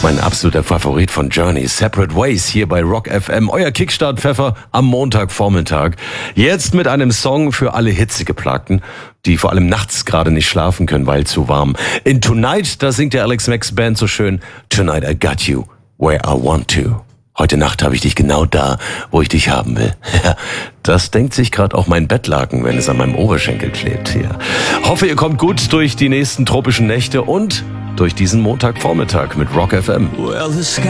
Mein absoluter Favorit von Journey, Separate Ways, hier bei Rock FM. Euer Kickstart-Pfeffer am Montagvormittag. Jetzt mit einem Song für alle Hitzegeplagten, die vor allem nachts gerade nicht schlafen können, weil zu warm. In Tonight, da singt der Alex Max Band so schön, Tonight I got you where I want to. Heute Nacht habe ich dich genau da, wo ich dich haben will. Das denkt sich gerade auch mein Bettlaken, wenn es an meinem Oberschenkel klebt hier. Hoffe, ihr kommt gut durch die nächsten tropischen Nächte und durch diesen Montagvormittag mit Rock FM. Well, the sky